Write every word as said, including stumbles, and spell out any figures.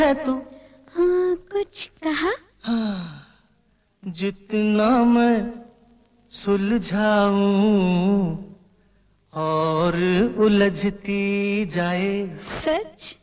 है तू। हाँ, कुछ कहा? हाँ, जितना मैं सुलझाऊं और उलझती जाए। सच?